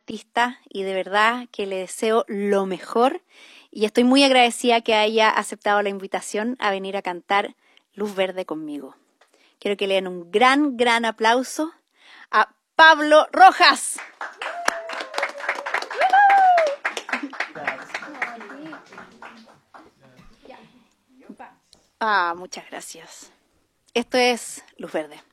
artista y de verdad que le deseo lo mejor y estoy muy agradecida que haya aceptado la invitación a venir a cantar Luz Verde conmigo. Quiero que le den un gran aplauso a Pablo Rojas. Muchas gracias. Esto es Luz Verde.